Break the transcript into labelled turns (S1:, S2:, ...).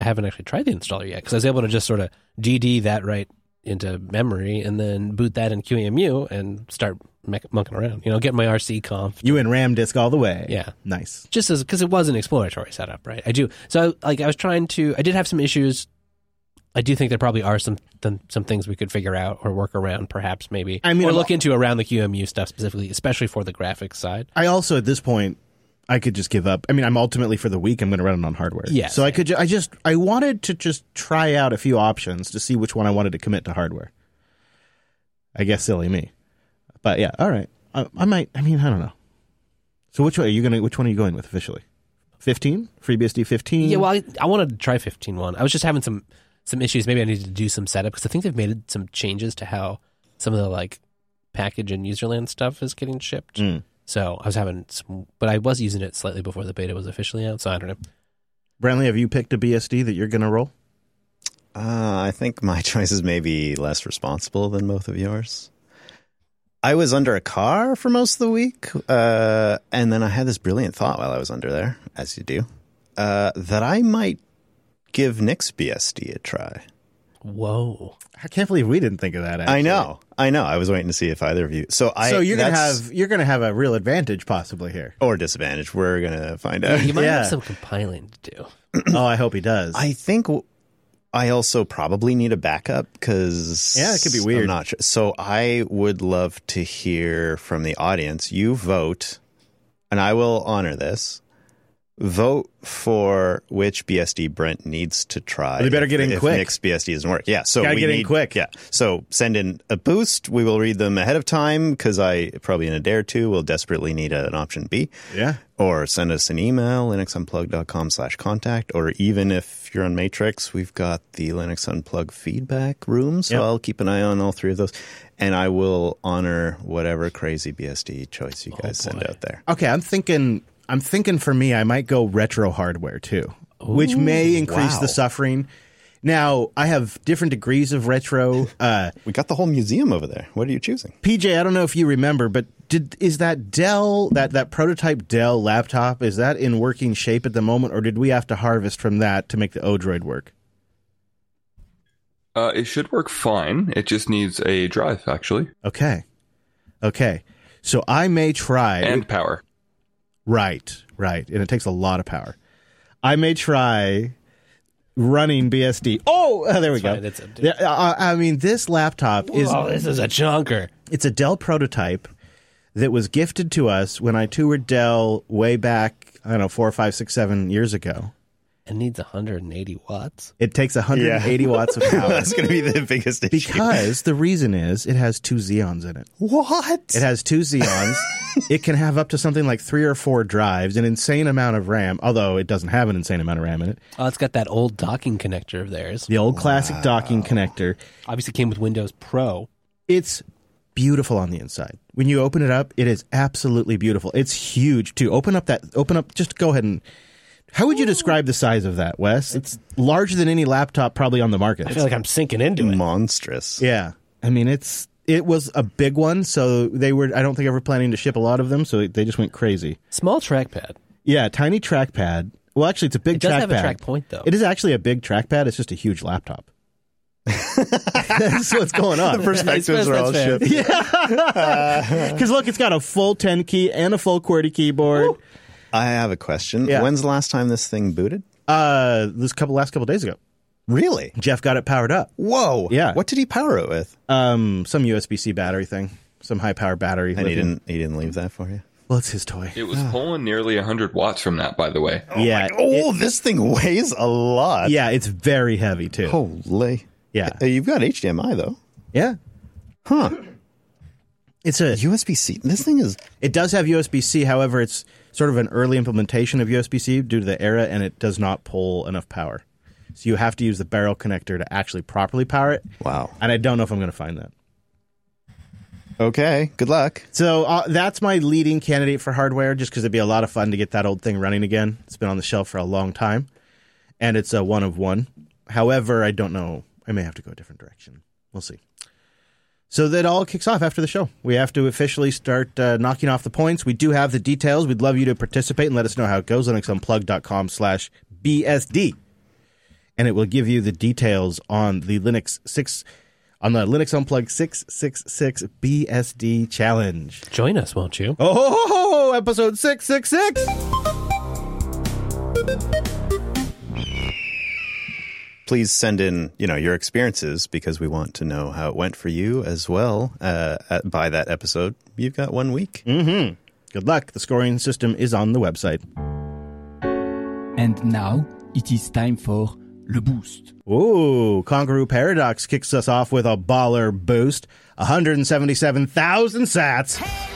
S1: I haven't actually tried the installer yet because I was able to just sort of GD that right into memory and then boot that in QEMU and start monkeying around. Get my RC conf.
S2: You in RAM disk all the way.
S1: Yeah,
S2: nice.
S1: Just because it was an exploratory setup, right? I do. So I was trying to. I did have some issues. I do think there probably are some things we could figure out or work around, perhaps, maybe. I mean, or look into around the QEMU stuff specifically, especially for the graphics side.
S2: I also, at this point, I could just give up. I mean, I'm ultimately for the week, I'm going to run it on hardware.
S1: Yeah.
S2: So I wanted to just try out a few options to see which one I wanted to commit to hardware. I guess silly me, but yeah, all right. I might. I mean, I don't know. So which one are you going with officially? 15 FreeBSD 15.
S1: Yeah. Well, I wanted to try 15.1. I was just having some issues. Maybe I needed to do some setup because I think they've made some changes to how some of the package and userland stuff is getting shipped. So I was having some, but I was using it slightly before the beta was officially out. So I don't know.
S2: Brantley, have you picked a BSD that you're going to roll?
S3: I think my choices may be less responsible than both of yours. I was under a car for most of the week, and then I had this brilliant thought while I was under there, as you do, that I might give Nick's BSD a try.
S1: Whoa!
S2: I can't believe we didn't think of that. Actually.
S3: I know. I was waiting to see if either of you. So you're
S2: gonna have a real advantage possibly here,
S3: or disadvantage. We're gonna find out.
S1: You might have some compiling to do.
S2: Oh, I hope he does.
S3: I think I also probably need a backup because
S2: it could be weird.
S3: I'm not sure. So I would love to hear from the audience. You vote, and I will honor this. Vote for which BSD Brent needs to try.
S2: Well, they better get in quick.
S3: If Nick's BSD doesn't work. Yeah, so
S2: gotta get in quick.
S3: Yeah, so send in a boost. We will read them ahead of time because I probably in a day or two will desperately need an option B.
S2: Yeah.
S3: Or send us an email, linuxunplug.com/contact. Or even if you're on Matrix, we've got the Linux Unplug feedback room. So I'll keep an eye on all three of those. And I will honor whatever crazy BSD choice you guys send out there.
S2: Okay, I'm thinking for me, I might go retro hardware too, which may increase the suffering. Now, I have different degrees of retro.
S3: We got the whole museum over there. What are you choosing?
S2: PJ, I don't know if you remember, but is that Dell, that prototype Dell laptop, is that in working shape at the moment, or did we have to harvest from that to make the Odroid work?
S4: It should work fine. It just needs a drive, actually.
S2: Okay. So I may try.
S4: And power.
S2: Right. And it takes a lot of power. I may try running BSD. Oh, there we go. I mean, this laptop is...
S1: Oh, this is a chunker.
S2: It's a Dell prototype that was gifted to us when I toured Dell way back, I don't know, 4, 5, 6, 7 years ago.
S1: It needs 180 watts.
S2: It takes 180 watts of power.
S3: That's going to be the biggest issue.
S2: Because the reason is it has 2 Xeons in it.
S3: What?
S2: It has 2 Xeons. It can have up to something like 3 or 4 drives, an insane amount of RAM, although it doesn't have an insane amount of RAM in it.
S1: Oh, it's got that old docking connector of theirs.
S2: The old classic docking connector.
S1: Obviously came with Windows Pro.
S2: It's beautiful on the inside. When you open it up, it is absolutely beautiful. It's huge, too. Just go ahead and... How would you describe the size of that, Wes? It's larger than any laptop probably on the market.
S1: I feel like I'm sinking into it.
S3: Monstrous.
S2: Yeah. I mean, it was a big one, so they were, I don't think, ever planning to ship a lot of them, so they just went crazy.
S1: Small trackpad.
S2: Yeah, tiny trackpad. Well, actually, it's a big trackpad. It does
S1: have a track point, though.
S2: It is actually a big trackpad. It's just a huge laptop. That's what's going on.
S3: The perspectives are all shifted.
S2: Yeah. Because look, it's got a full 10 key and a full QWERTY keyboard.
S3: Ooh. I have a question.
S2: Yeah.
S3: When's the last time this thing booted?
S2: Last couple days ago.
S3: Really?
S2: Jeff got it powered up.
S3: Whoa.
S2: Yeah.
S3: What did he power it with?
S2: Some USB-C battery thing. Some high-power battery.
S3: And he didn't leave that for you?
S2: Well, it's his toy.
S4: It was pulling nearly 100 watts from that, by the way.
S3: This thing weighs a lot.
S2: Yeah, it's very heavy, too.
S3: Holy.
S2: Yeah.
S3: You've got HDMI, though.
S2: Yeah.
S3: Huh.
S2: It's a
S3: USB-C. This thing is...
S2: It does have USB-C. However, it's sort of an early implementation of USB-C due to the era, and it does not pull enough power. So you have to use the barrel connector to actually properly power it.
S3: Wow.
S2: And I don't know if I'm going to find that.
S3: Okay. Good luck.
S2: So that's my leading candidate for hardware, just because it'd be a lot of fun to get that old thing running again. It's been on the shelf for a long time, and it's a one of one. However, I don't know. I may have to go a different direction. We'll see. So that all kicks off after the show. We have to officially start knocking off the points. We do have the details. We'd love you to participate and let us know how it goes. LinuxUnplug.com/BSD. and it will give you the details on the Linux Unplugged 666 BSD challenge.
S1: Join us, won't you?
S2: Oh, episode 666.
S3: Please send in, your experiences because we want to know how it went for you as well. By that episode, you've got 1 week.
S2: Mm-hmm. Good luck. The scoring system is on the website.
S5: And now it is time for Le Boost.
S2: Ooh, Congaroo Paradox kicks us off with a baller boost. 177,000 sats.